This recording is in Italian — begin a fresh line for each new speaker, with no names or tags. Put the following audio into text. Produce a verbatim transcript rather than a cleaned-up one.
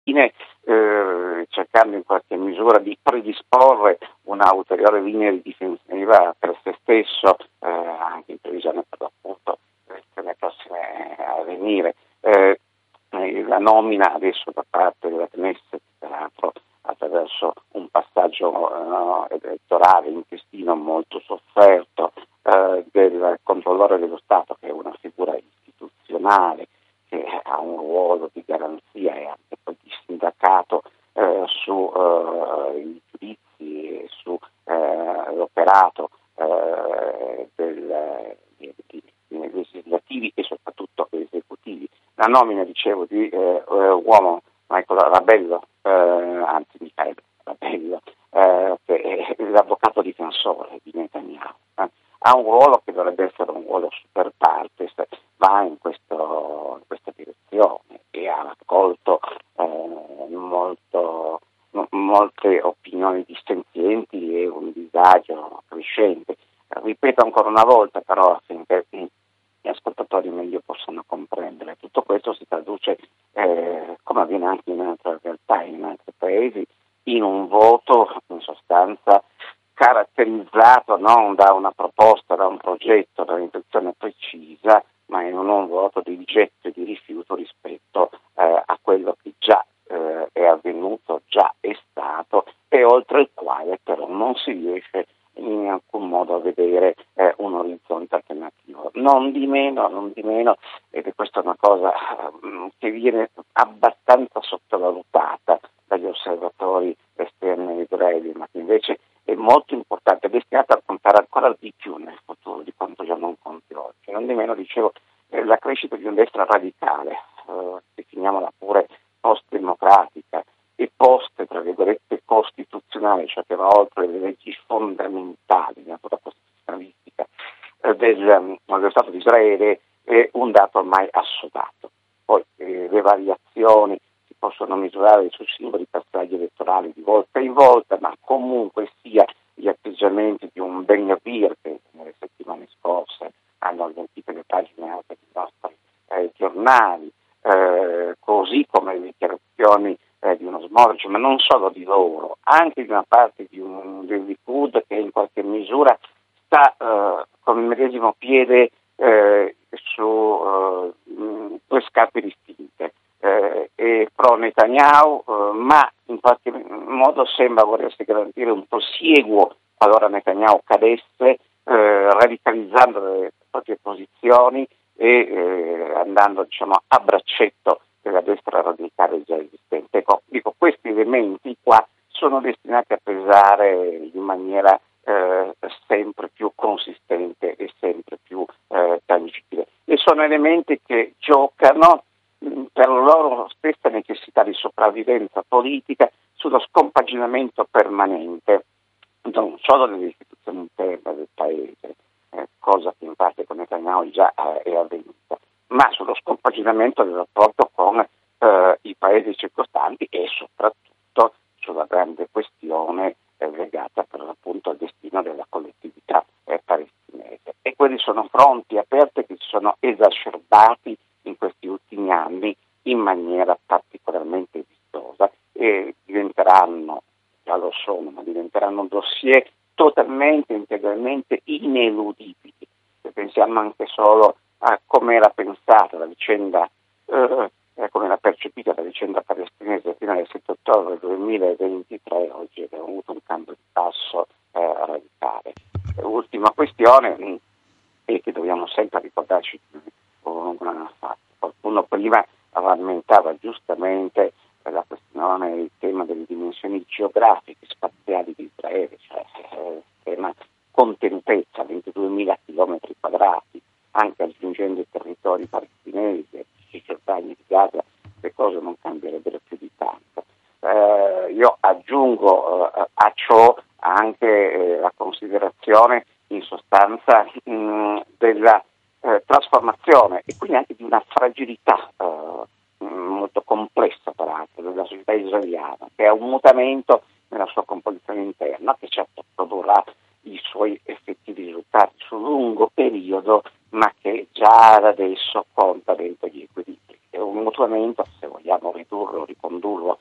fine eh, cercando in qualche misura di predisporre una ulteriore linea difensiva per se stesso, eh, anche in previsione per l'appunto delle prossime a venire. Eh, la nomina adesso da parte della Knesset, peraltro attraverso un passaggio eh, elettorale intestino molto sofferto eh, del controllore dello Stato, che è una figura istituzionale che ha un ruolo di garanzia e anche poi di sindacato eh, su eh, i giudizi e su eh, l'operato eh, del, di, di, di legislativi e soprattutto esecutivi. La nomina, dicevo, di eh, uomo Michael Rabello, eh, anzi Michael Rabello, eh, che è l'avvocato difensore di Netanyahu, eh, ha un ruolo che dovrebbe essere un ruolo super partes, va in, questo, in questa direzione e ha raccolto eh, molto, m- molte opinioni dissenzienti e un disagio crescente. Ripeto ancora una volta, però, affinché gli ascoltatori meglio possano comprendere. Tutto questo si traduce, eh, come avviene anche in altre realtà, in altri paesi, in un voto in sostanza caratterizzato non da una proposta, da un progetto, da un'intenzione precisa, ma in un voto di rigetto e di rifiuto rispetto eh, a quello che già eh, è avvenuto, già è stato e oltre il quale però non si riesce in alcun modo a vedere eh, un orizzonte alternativo. Non di meno, non di meno, ed è questa una cosa um, che viene abbastanza sottovalutata dagli osservatori esterni israeliani, ma che invece è molto importante, è destinata a contare ancora di più nel futuro di quanto già non conti oggi. Non di meno, dicevo, eh, la crescita di una destra radicale, eh, definiamola pure post-democratica, e post, tra virgolette, costituzionale, cioè che va oltre le leggi fondamentali di natura costituzionalistica eh, del, um, dello Stato di Israele, è un dato ormai assodato. Poi eh, le variazioni si possono misurare su singoli passaggi elettorali di volta in volta, ma comunque sia gli atteggiamenti di un Ben Gvir che nelle settimane scorse hanno riempito le pagine anche dei nostri eh, giornali, eh, così come le dichiarazioni Eh, di uno Smotrich, ma non solo di loro, anche di una parte di un, del Likud che in qualche misura sta eh, con il medesimo piede eh, su eh, due scarpe distinte, eh, e pro Netanyahu, eh, ma in qualche modo sembra volersi garantire un prosieguo qualora Netanyahu cadesse, eh, radicalizzando le proprie posizioni e eh, andando, diciamo, a braccetto della destra radicale già esistente. Ecco, dico, questi elementi qua sono destinati a pesare in maniera eh, sempre più consistente e sempre più eh, tangibile. E sono elementi che giocano mh, per la loro stessa necessità di sopravvivenza politica sullo scompaginamento permanente non solo delle istituzioni interne del paese, eh, cosa che in parte con Netanyahu già eh, è avvenuta, ma sullo scompaginamento del rapporto con eh, i paesi circostanti e soprattutto sulla grande questione eh, legata per l'appunto al destino della collettività eh, palestinese. E quelli sono fronti aperti che si sono esacerbati in questi ultimi anni in maniera particolarmente vistosa e diventeranno, già lo sono, ma diventeranno dossier totalmente, integralmente ineludibili. Se pensiamo anche solo a come era pensata la vicenda, eh, come era percepita la vicenda palestinese fino al sette ottobre duemilaventitré, oggi abbiamo avuto un cambio di passo eh, radicale. Ultima questione, mh, e che dobbiamo sempre ricordarci con una fatta. Qualcuno prima rammentava giustamente eh, la questione, il tema delle dimensioni geografiche, spaziali di Israele, cioè eh, il tema contenutezza, ventiduemila chilometri quadrati, anche aggiungendo i territori palestinesi, i Giordani di Gaza, le cose non cambierebbero più di tanto. Eh, io aggiungo eh, a ciò anche eh, la considerazione in sostanza mh, della eh, trasformazione e quindi anche di una fragilità eh, molto complessa peraltro della società israeliana, che ha un mutamento nella sua composizione interna, che certo produrrà i suoi effettivi risultati sul lungo periodo, ma che già da adesso